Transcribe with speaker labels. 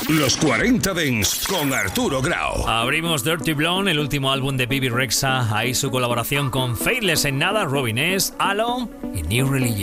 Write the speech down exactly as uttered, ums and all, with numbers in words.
Speaker 1: Los cuarenta Dance con Arturo Grau.
Speaker 2: Abrimos Dirty Blonde, el último álbum de Bibi Rexha. Ahí su colaboración con Faithless en nada, Robin S, Alo y New Religion.